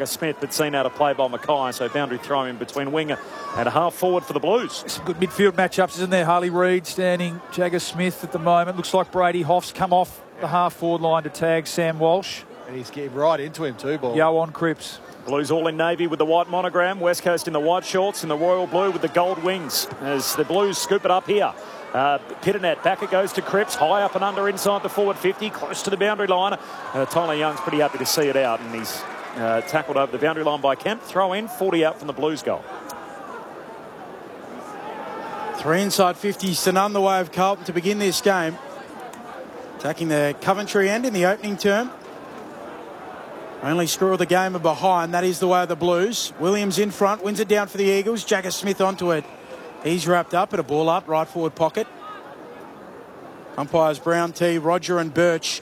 Jagger Smith, but seen out of play by Mackay. So boundary throw in between winger and a half forward for the Blues. Some good midfield matchups, isn't there? Harley Reid standing Jagger Smith at the moment. Looks like Brady Hoff's come off the half forward line to tag Sam Walsh. And he's getting right into him too, Ball. Yoan Cripps. Blues all in navy with the white monogram. West Coast in the white shorts and the royal blue with the gold wings as the Blues scoop it up here. Pitternet, back it goes to Cripps, high up and under inside the forward 50, close to the boundary line. Tyler Young's pretty happy to see it out, and he's tackled over the boundary line by Kemp. Throw in, 40 out from the Blues goal. 3 inside 50s to none the way of Carlton to begin this game. Attacking the Coventry end in the opening term. Only screw of the game are behind. That is the way of the Blues. Williams in front, wins it down for the Eagles. Jagger Smith onto it. He's wrapped up at a ball up, right forward pocket. Umpires Brown, T, Roger and Birch.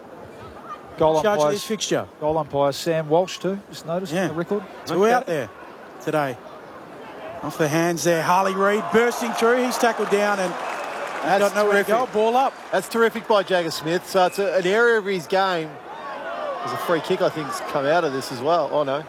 Goal Charge of umpires. this fixture. Goal umpire Sam Walsh too. Just noticed the record. 2 out there today. Off the hands there. Harley Reid bursting through. He's tackled down and got nowhere to go. Ball up. That's terrific by Jagger Smith. So it's an area of his game. There's a free kick, I think, has come out of this as well. Oh, no.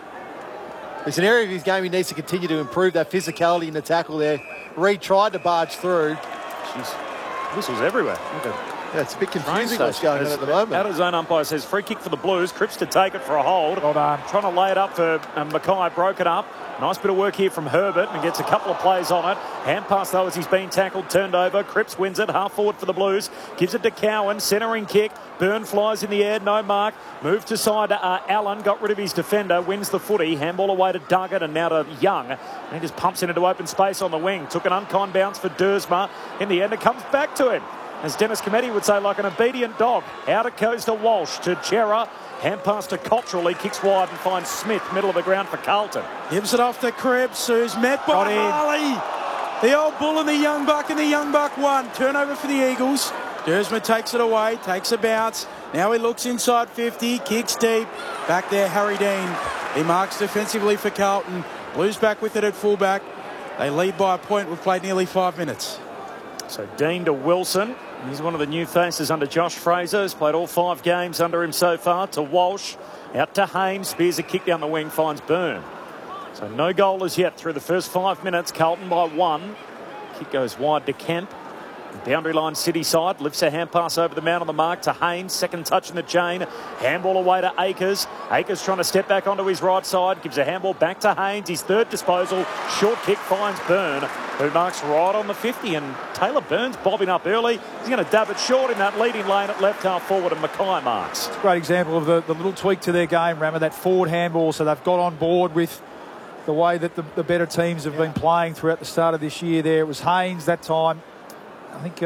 It's an area of his game he needs to continue to improve that physicality in the tackle there. Reid tried to barge through. Jeez, whistles everywhere. Yeah, it's a bit confusing what's going on at the moment. Out of zone umpire says free kick for the Blues. Cripps to take it for a hold. Well done. Trying to lay it up for Mackay, broke it up. Nice bit of work here from Herbert and gets a couple of plays on it. Hand pass though as he's been tackled, turned over. Cripps wins it, half forward for the Blues. Gives it to Cowan, centering kick. Byrne flies in the air, no mark. Move to side Allen, got rid of his defender, wins the footy. Handball away to Duggett and now to Young. And he just pumps it into open space on the wing. Took an unkind bounce for Dersma. In the end, it comes back to him. As Dennis Cometti would say, like an obedient dog. Out it goes to Walsh, to Chera. Hand pass to Cottrell. He kicks wide and finds Smith, middle of the ground for Carlton. Gives it off to Cripps, who's met by Harley. The old bull and the young buck, and the young buck won. Turnover for the Eagles. Dersma takes it away, takes a bounce. Now he looks inside 50, kicks deep. Back there, Harry Dean. He marks defensively for Carlton. Blues back with it at fullback. They lead by a point. We've played nearly 5 minutes. So Dean to Wilson. He's one of the new faces under Josh Fraser. He's played all 5 games under him so far. To Walsh. Out to Haynes. Spears a kick down the wing. Finds Byrne. So no goal as yet through the first 5 minutes. Carlton by 1. Kick goes wide to Kemp. Boundary line city side. Lifts a hand pass over the man on the mark to Haynes. Second touch in the chain. Handball away to Akers. Akers trying to step back onto his right side. Gives a handball back to Haynes. His third disposal. Short kick finds Byrne, who marks right on the 50. And Taylor Byrne's bobbing up early. He's going to dab it short in that leading lane at left half forward, and Mackay marks. It's a great example of the little tweak to their game, Rammer, that forward handball. So they've got on board with the way that the better teams have been playing throughout the start of this year there. It was Haynes that time. I think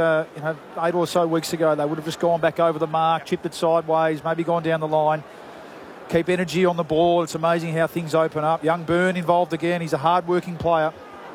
8 or so weeks ago they would have just gone back over the mark, chipped it sideways, maybe gone down the line. Keep energy on the ball. It's amazing how things open up. Young Byrne involved again. He's a hard-working player.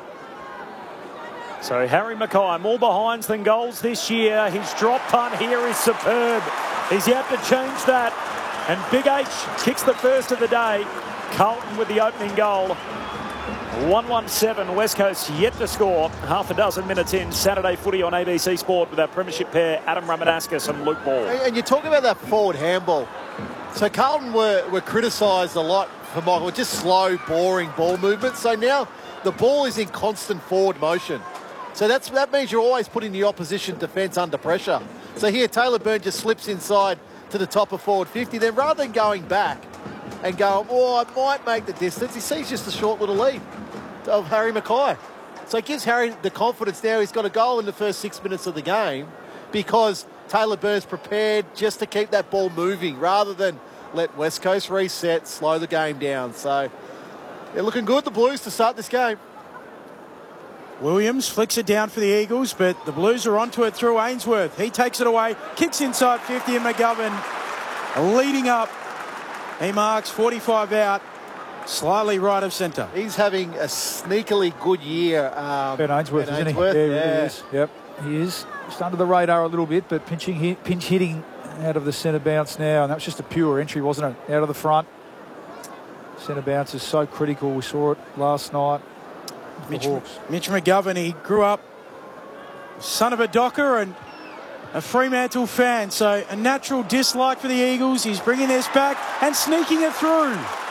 So Harry Mackay, more behinds than goals this year. His drop punt here is superb. He's out to change that. And Big H kicks the first of the day. Carlton with the opening goal. 1-1-7, West Coast yet to score. Half a dozen minutes in. Saturday footy on ABC Sport with our premiership pair, Adam Ramadaskas and Luke Ball. And you talk about that forward handball. So Carlton were criticised a lot for Michael, just slow, boring ball movement. So now the ball is in constant forward motion. So that means you're always putting the opposition defence under pressure. So here Taylor Byrne just slips inside to the top of forward 50. Then rather than going back and going, oh, I might make the distance, he sees just a short little lead of Harry Mackay. So it gives Harry the confidence now. He's got a goal in the first 6 minutes of the game because Taylor Byrne's prepared just to keep that ball moving rather than let West Coast reset, slow the game down. So they're looking good, the Blues, to start this game. Williams flicks it down for the Eagles, but the Blues are onto it through Ainsworth. He takes it away, kicks inside 50, and McGovern leading up. He marks 45 out. Slightly right of centre. He's having a sneakily good year. Ben Ainsworth, isn't he? Yeah, he really is. Yep, he is. Just under the radar a little bit, but pinch hitting out of the centre bounce now. And that was just a pure entry, wasn't it? Out of the front. Centre bounce is so critical. We saw it last night. Mitch McGovern, he grew up son of a Docker and a Fremantle fan. So a natural dislike for the Eagles. He's bringing this back and sneaking it through.